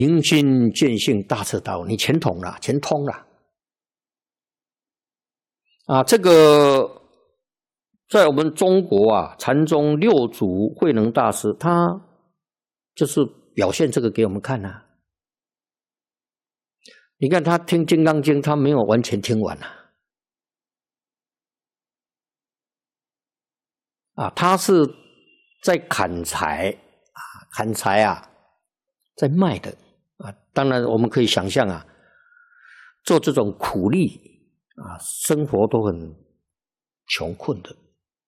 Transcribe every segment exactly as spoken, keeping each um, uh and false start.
明心见性，大彻大悟，你全通了，全通了。啊，这个在我们中国啊，禅宗六祖慧能大师，他就是表现这个给我们看啊。你看他听《金刚经》，他没有完全听完啊。啊，他是在砍柴啊，砍柴啊，在卖的啊。当然，我们可以想象啊，做这种苦力啊，生活都很穷困的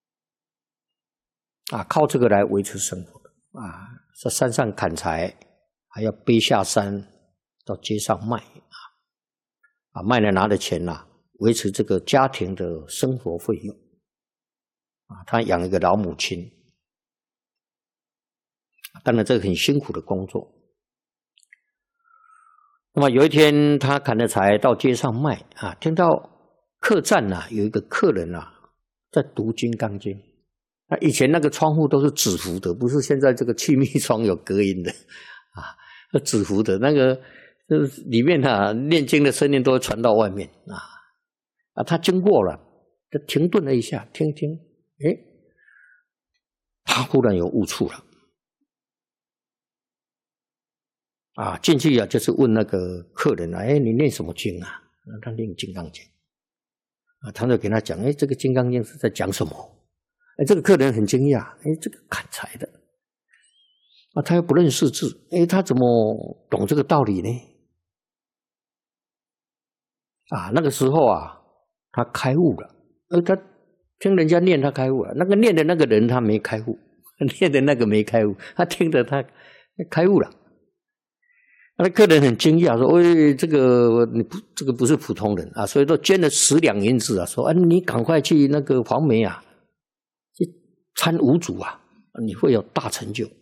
啊，靠这个来维持生活的啊，在山上砍柴，还要背下山到街上卖啊，啊，卖了拿的钱啊，维持这个家庭的生活费用。啊，他养一个老母亲，当然这个很辛苦的工作。那么有一天，他砍了柴到街上卖啊，听到客栈啊有一个客人啊在读《金刚经》。那以前那个窗户都是纸糊的，不是现在这个气密窗有隔音的啊，是纸糊的，那个就是里面啊念经的声音都会传到外面啊啊，他经过了，他停顿了一下，听听。哎，他忽然有悟处了，啊，进去啊，就是问那个客人啊，哎，你念什么经啊？他念《金刚经》，啊，他就给他讲，哎，这个《金刚经》是在讲什么？哎，这个客人很惊讶，哎，这个砍柴的，啊，他又不认识字，哎，他怎么懂这个道理呢？啊，那个时候啊，他开悟了，而他。听人家念他开悟了，那个念的那个人他没开悟，念的那个没开悟，他听着他开悟了。那客人很惊讶说：“喂，这个你不这个不是普通人啊！”所以都捐了十两银子啊，说：“啊，你赶快去那个黄梅啊，去参五祖啊，你会有大成就。”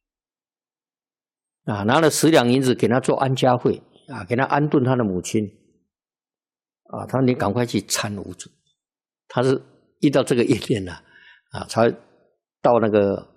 啊，拿了十两银子给他做安家会啊，给他安顿他的母亲啊，他说：“你赶快去参五祖。”他是。遇到这个业念了啊，才到那个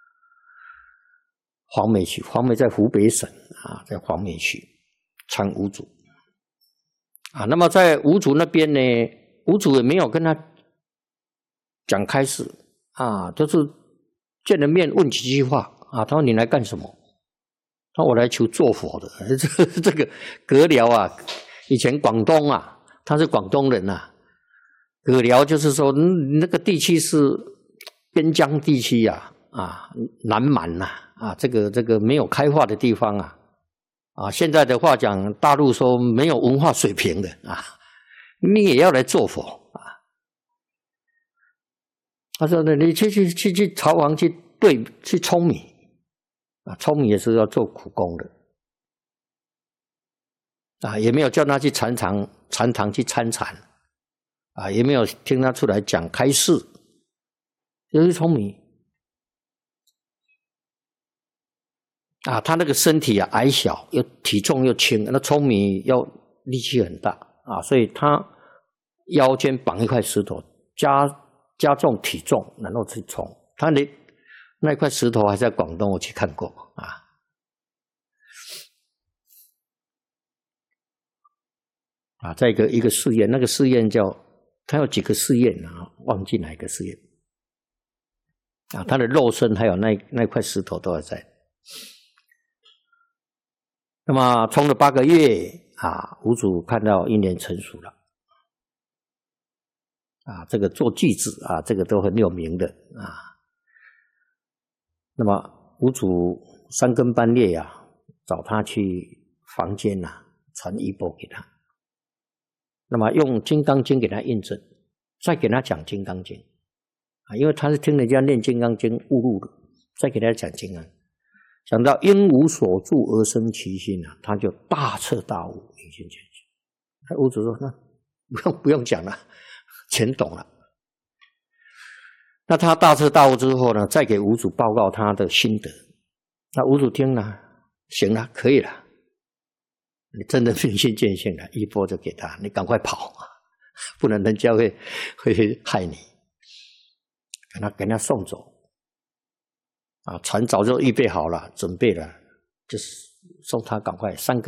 黄梅去。黄梅在湖北省啊，在黄梅去参五祖啊。那么在五祖那边呢，五祖也没有跟他讲开示啊，就是见了面问几句话啊。他说：“你来干什么？”他说：“我来求做佛的。”这这个獦獠啊，以前广东啊，他是广东人啊。獦獠就是说，那个地区是边疆地区呀、啊，啊，南蛮呐、啊，啊，这个这个没有开化的地方啊，啊，现在的话讲，大陆说没有文化水平的啊，你也要来做佛啊。他说呢，你去去去去朝王去对去舂米啊，舂米也是要做苦工的啊，也没有叫他去禅堂禅堂去参禅。啊，也没有听他出来讲开示，就是聪明啊。他那个身体啊矮小，又体重又轻，那聪明要力气很大啊，所以他腰间绑一块石头，加加重体重，然后去冲。他那那块石头还在广东，我去看过啊。啊，在一个一个寺院，那个寺院叫。他有几个试验啊？忘记哪一个试验啊？他的肉身还有那那块石头都还在。那么冲了八个月啊，五祖看到因缘成熟了啊，这个做句子啊，这个都很有名的啊。那么五祖三更半夜呀、啊，找他去房间呐、啊，传衣钵给他。那么用《金刚经》给他印证，再给他讲《金刚经》啊，因为他是听人家念《金刚经》悟入的，再给他讲《金刚》，讲到因无所住而生其心啊，他就大彻大悟，明心见性。那五祖说：“那不用不用讲了，全懂了。”那他大彻大悟之后呢，再给五祖报告他的心得。那五祖听了，行了，可以了。你真的明心见性了，一波就给他，你赶快跑，不然人家会会害你，给他给他送走啊！船早就预备好了，准备了，就是送他赶快三根。